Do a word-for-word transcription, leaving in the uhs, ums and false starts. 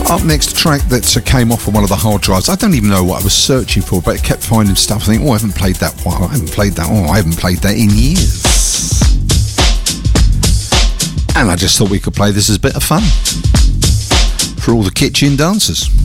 Up next, a track that uh, came off on one of the hard drives. I don't even know what I was searching for, but it kept finding stuff. I think, oh, I haven't played that one. I haven't played that. Oh, I haven't played that in years. And I just thought we could play this as a bit of fun for all the kitchen dancers.